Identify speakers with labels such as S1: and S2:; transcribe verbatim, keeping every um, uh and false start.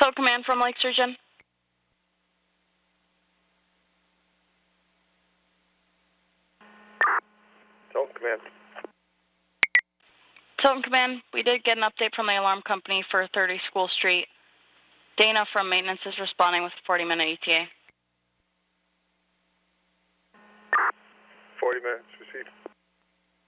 S1: Tilt Command from Lake Sturgeon.
S2: Tilt Command.
S1: Tilton Command, we did get an update from the alarm company for thirty School Street. Dana from maintenance is responding with a forty minute E T A.
S2: forty minutes.